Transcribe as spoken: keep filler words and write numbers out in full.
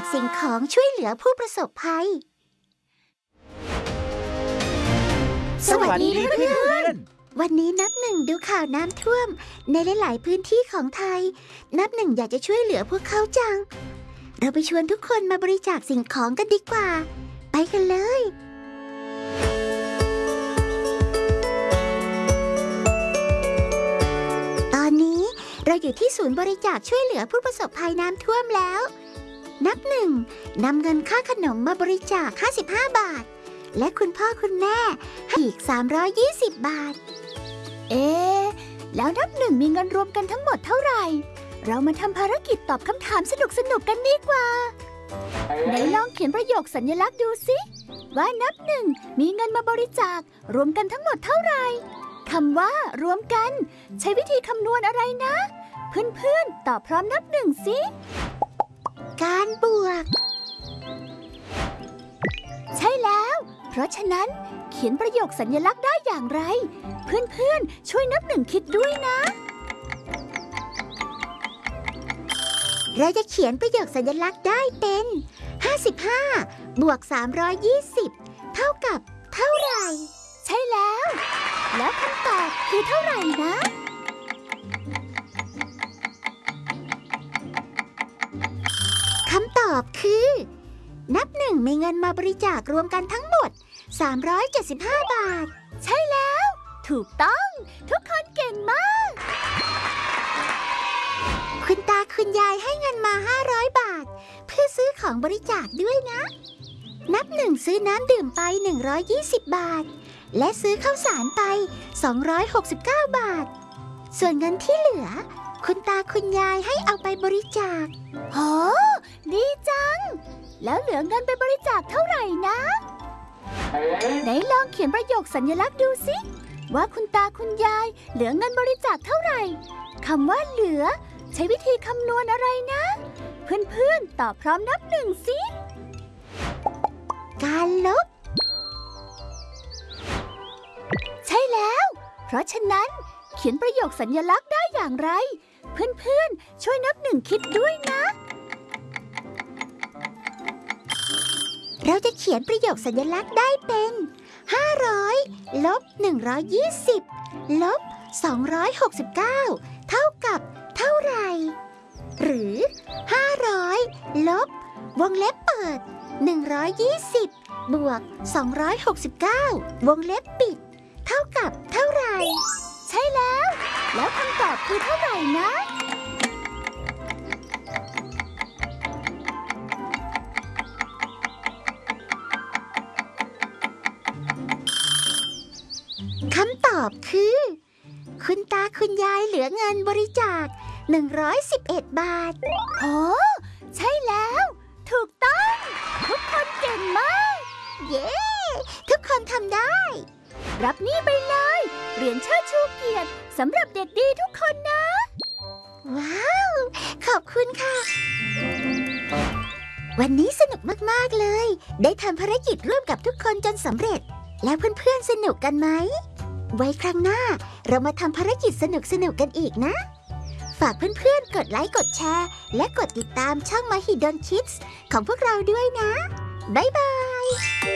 สิ่งของช่วยเหลือผู้ประสบภัยสวัสดีเพื่อนๆวันนี้นับหนึ่งดูข่าวน้ำท่วมในหลายๆพื้นที่ของไทยนับหนึ่งอยากจะช่วยเหลือพวกเขาจังเราไปชวนทุกคนมาบริจาคสิ่งของกันดีกว่าไปกันเลยตอนนี้เราอยู่ที่ศูนย์บริจาคช่วยเหลือผู้ประสบภัยน้ำท่วมแล้วนับหนึ่งนำเงินค่าขนมมาบริจาคห้าสิบห้าบาทและคุณพ่อคุณแม่ให้อีกสามร้อยยี่สิบบาทเอ๊ะแล้วนับหนึ่งมีเงินรวมกันทั้งหมดเท่าไหร่เรามาทำภารกิจตอบคำถามสนุกๆกันดีกว่าไหนลองเขียนประโยคสัญลักษณ์ดูสิว่านับหนึ่งมีเงินมาบริจาครวมกันทั้งหมดเท่าไหร่คำว่ารวมกันใช้วิธีคำนวณอะไรนะเพื่อนๆตอบพร้อมนับหนึ่งสิการบวกใช่แล้วเพราะฉะนั้นเขียนประโยคสัญลักษณ์ได้อย่างไรเพื่อนๆช่วยนับหนึ่งคิดด้วยนะเราจะเขียนประโยคสัญลักษณ์ได้เป็นห้าสิบห้าบวกสามร้อยยี่สิบเท่ากับเท่าไหร่ใช่แล้วแล้วคำตอบคือเท่าไหร่นะคำตอบคือนับหนึ่งมีเงินมาบริจาครวมกันทั้งหมดสามร้อยเจ็ดสิบห้าบาทใช่แล้วถูกต้องทุกคนเก่งมากคุณตาคุณยายให้เงินมาห้าร้อยบาทเพื่อซื้อของบริจาคด้วยนะนับหนึ่งซื้อน้ำดื่มไปหนึ่งร้อยยี่สิบบาทและซื้อข้าวสารไปสองร้อยหกสิบเก้าบาทส่วนเงินที่เหลือคุณตาคุณยายให้เอาไปบริจาคโหดีจังแล้วเหลือเงินไปบริจาคเท่าไหร่นะไหนลองเขียนประโยคสัญลักษณ์ดูสิว่าคุณตาคุณยายเหลือเงินบริจาคเท่าไหร่คำว่าเหลือใช้วิธีคำนวณอะไรนะเพื่อนๆตอบพร้อมนับหนึ่งสิการลบใช่แล้วเพราะฉะนั้นเขียนประโยคสัญลักษณ์ได้อย่างไรเพื่อนๆช่วยนับหนึ่งคิดด้วยนะเราจะเขียนประโยคสัญลักษณ์ได้เป็นห้าร้อยลบหนึ่งร้อยยี่สิบลบสองร้อยหกสิบเก้าเท่ากับเท่าไหร่หรือห้าร้อยลบวงเล็บเปิดหนึ่งร้อยยี่สิบบวกสองร้อยหกสิบเก้าวงเล็บปิดเท่ากับเท่าไหร่ใช่แล้วแล้วคำตอบคือเท่าไหร่นะคำตอบคือคุณตาคุณยายเหลือเงินบริจาคหนึ่งร้อยสิบเอ็ดบาทโอ้ใช่แล้วถูกต้องทุกคนเก่งมากเย้ทุกคนทำได้รับนี่ไปเลยเหรียญเชิดชูเกียรติสำหรับเด็กดีทุกคนนะว้าวขอบคุณค่ะวันนี้สนุกมากๆเลยได้ทำภารกิจร่วมกับทุกคนจนสำเร็จแล้วเพื่อนๆสนุกกันไหมไว้ครั้งหน้าเรามาทำภารกิจสนุกๆกันอีกนะฝากเพื่อนๆกดไลค์กดแชร์และกดติดตามช่อง Mahidol Kids ของพวกเราด้วยนะบ๊ายบาย